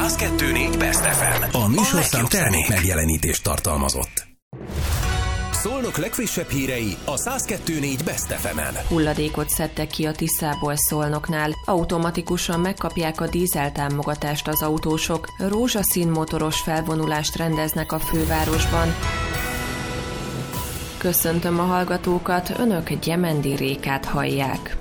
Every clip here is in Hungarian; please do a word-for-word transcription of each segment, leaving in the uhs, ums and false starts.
száz kettő négy Best ef em. A műsorszám termék megjelenítést tartalmazott. Szolnok legfrissebb hírei a száz kettő négy Best ef emen. Hulladékot szedtek ki a Tiszából Szolnoknál. Automatikusan megkapják a dízeltámogatást az autósok. Rózsaszín motoros felvonulást rendeznek a fővárosban. Köszöntöm a hallgatókat, önök Gyemendi Rékát hallják.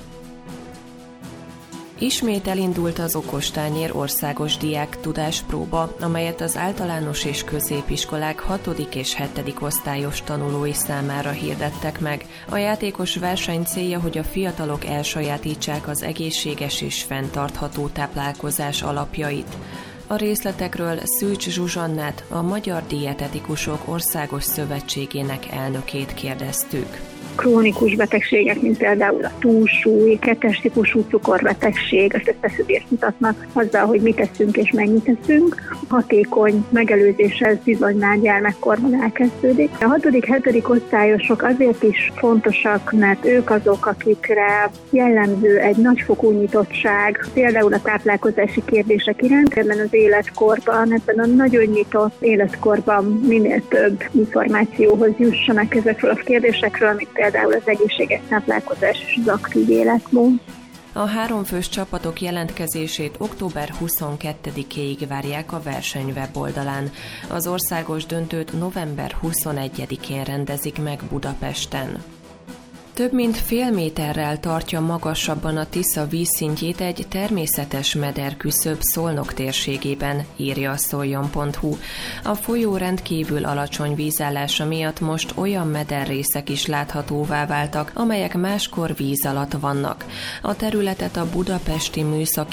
Ismét elindult az okostányér országos diák tudáspróba, amelyet az általános és középiskolák hatodik és hetedik osztályos tanulói számára hirdettek meg. A játékos verseny célja, hogy a fiatalok elsajátítsák az egészséges és fenntartható táplálkozás alapjait. A részletekről Szűcs Zsuzsannát, a Magyar Dietetikusok Országos Szövetségének elnökét kérdeztük. Krónikus betegségek, mint például a túlsúly, kettes típusú cukorbetegség, ezt összefüggést mutatnak azzal, hogy mit teszünk és mennyit teszünk. Hatékony megelőzés ez bizony már gyermekkorban elkezdődik. A hatodik hetedik osztályosok azért is fontosak, mert ők azok, akikre jellemző egy nagyfokú nyitottság, például a táplálkozási kérdések iránt, ebben az életkorban, ebben a nagyon nyitott életkorban minél több információhoz jussanak ezekről a kérdésekről, mint például az egészséges táplálkozás és az aktív életmód. A háromfős csapatok jelentkezését október huszonkettedikéig várják a verseny weboldalán. Az országos döntőt november huszonegyedikén rendezik meg Budapesten. Több mint fél méterrel tartja magasabban a Tisza vízszintjét egy természetes mederküszöb Szolnok térségében, írja a szoljon pont hu. A folyó rendkívül alacsony vízállása miatt most olyan mederrészek is láthatóvá váltak, amelyek máskor víz alatt vannak. A területet a Budapesti Műszaki